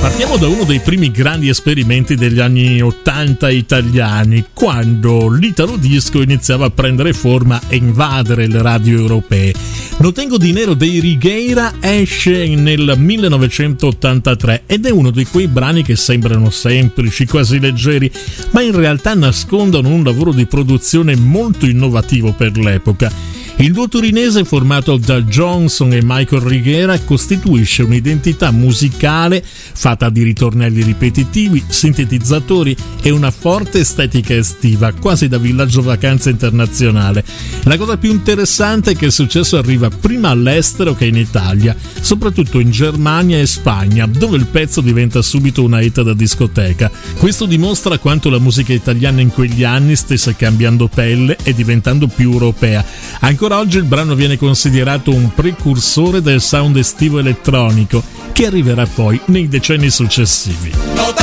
Partiamo da uno dei primi grandi esperimenti degli anni 80 italiani, quando l'italo disco iniziava a prendere forma e invadere le radio europee. No Tengo Dinero dei Righeira esce nel 1983 ed è uno di quei brani che sembrano semplici, quasi leggeri, ma in realtà nascondono un lavoro di produzione molto innovativo per l'epoca. Il duo torinese, formato da Johnson e Michael Righeira, costituisce un'identità musicale fatta di ritornelli ripetitivi, sintetizzatori e una forte estetica estiva, quasi da villaggio vacanze internazionale. La cosa più interessante è che il successo arriva prima all'estero che in Italia, soprattutto in Germania e Spagna, dove il pezzo diventa subito una hit da discoteca. Questo dimostra quanto la musica italiana in quegli anni stesse cambiando pelle e diventando più europea. Ancora oggi il brano viene considerato un precursore del sound estivo elettronico, che arriverà poi nei decenni successivi.